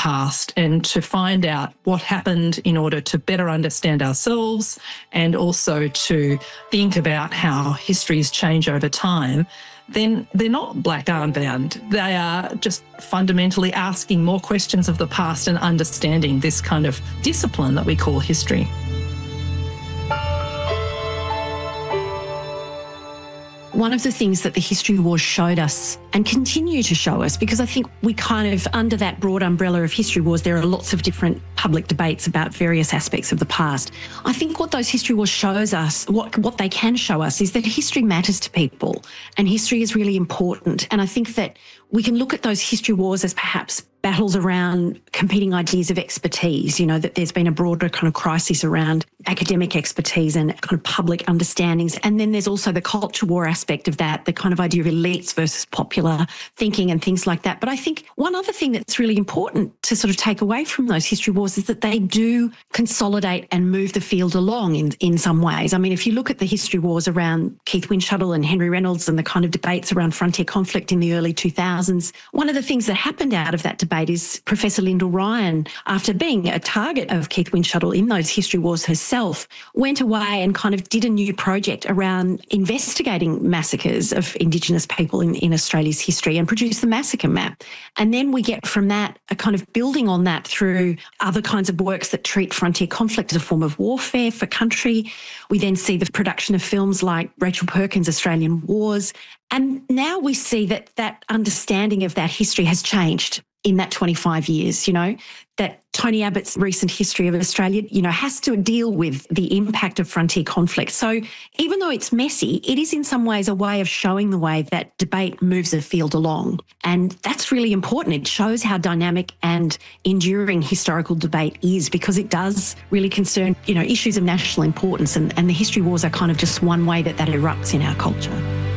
past and to find out what happened in order to better understand ourselves and also to think about how histories change over time, then they're not black armband. They are just fundamentally asking more questions of the past and understanding this kind of discipline that we call history. One of the things that the History Wars showed us and continue to show us, because I think we kind of, under that broad umbrella of History Wars, there are lots of different public debates about various aspects of the past. I think what those History Wars shows us, what they can show us, is that history matters to people and history is really important. And I think that we can look at those History Wars as perhaps battles around competing ideas of expertise, you know, that there's been a broader kind of crisis around academic expertise and kind of public understandings. And then there's also the culture war aspect of that, the kind of idea of elites versus popular thinking and things like that. But I think one other thing that's really important to sort of take away from those History Wars is that they do consolidate and move the field along in some ways. I mean, if you look at the History Wars around Keith Windschuttle and Henry Reynolds and the kind of debates around frontier conflict in the early 2000s, one of the things that happened out of that debate is Professor Lyndall Ryan, after being a target of Keith Windschuttle in those History Wars herself, went away and kind of did a new project around investigating massacres of Indigenous people in Australia's history and produced the massacre map. And then we get from that a kind of building on that through other kinds of works that treat frontier conflict as a form of warfare for country. We then see the production of films like Rachel Perkins' Australian Wars. And now we see that that understanding of that history has changed in that 25 years, you know, that Tony Abbott's recent history of Australia, you know, has to deal with the impact of frontier conflict. So even though it's messy, it is in some ways a way of showing the way that debate moves a field along. And that's really important. It shows how dynamic and enduring historical debate is, because it does really concern, you know, issues of national importance. And the History Wars are kind of just one way that erupts in our culture.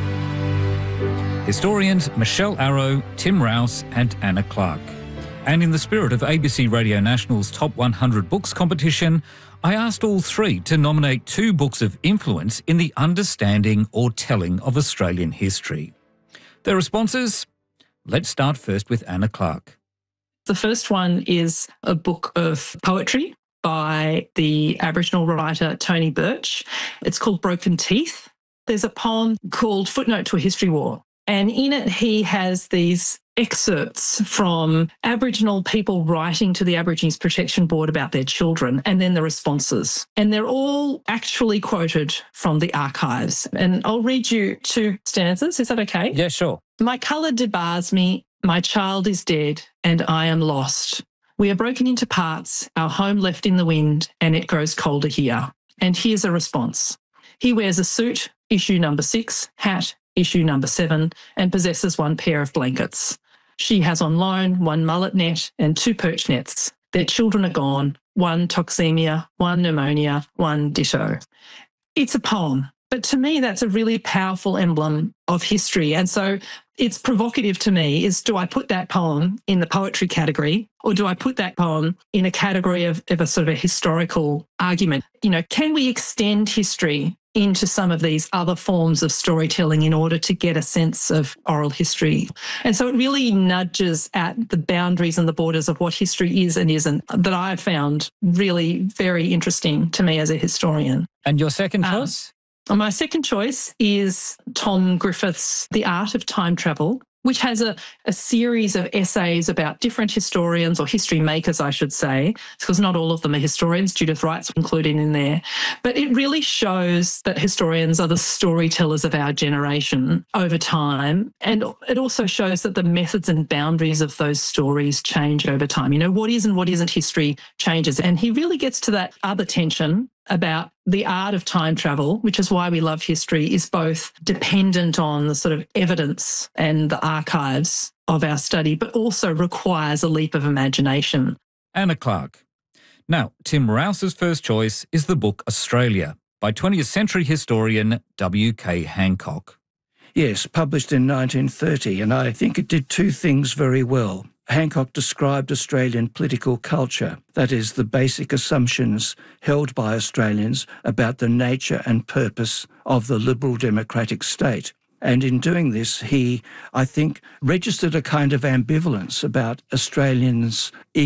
Historians Michelle Arrow, Tim Rouse and Anna Clark. And in the spirit of ABC Radio National's Top 100 Books competition, I asked all three to nominate 2 books of influence in the understanding or telling of Australian history. Their responses? Let's start first with Anna Clark. The first one is a book of poetry by the Aboriginal writer Tony Birch. It's called Broken Teeth. There's a poem called Footnote to a History War. And in it, he has these excerpts from Aboriginal people writing to the Aborigines Protection Board about their children, and then the responses. And they're all actually quoted from the archives. And I'll read you 2 stanzas. Is that okay? Yeah, sure. My colour debars me, my child is dead, and I am lost. We are broken into parts, our home left in the wind, and it grows colder here. And here's a response. He wears a suit, issue number 6, hat, issue number 7, and possesses 1 pair of blankets. She has on loan 1 mullet net and 2 perch nets. Their children are gone, 1 toxemia, 1 pneumonia, 1 ditto. It's a poem, but to me that's a really powerful emblem of history. And so it's provocative to me is, do I put that poem in the poetry category, or do I put that poem in a category of a sort of a historical argument? You know, can we extend history into some of these other forms of storytelling in order to get a sense of oral history? And so it really nudges at the boundaries and the borders of what history is and isn't, that I found really very interesting to me as a historian. And your second choice? My second choice is Tom Griffith's The Art of Time Travel, which has a series of essays about different historians, or history makers, I should say, because not all of them are historians. Judith Wright's included in there. But it really shows that historians are the storytellers of our generation over time. And it also shows that the methods and boundaries of those stories change over time. You know, what is and what isn't history changes. And he really gets to that other tension about the art of time travel, which is why we love history, is both dependent on the sort of evidence and the archives of our study, but also requires a leap of imagination. Anna Clark. Now, Tim Rouse's first choice is the book Australia by 20th century historian W.K. Hancock. Yes, published in 1930, and I think it did 2 things very well. Hancock described Australian political culture, that is, the basic assumptions held by Australians about the nature and purpose of the liberal democratic state. And in doing this, he, I think, registered a kind of ambivalence about Australians'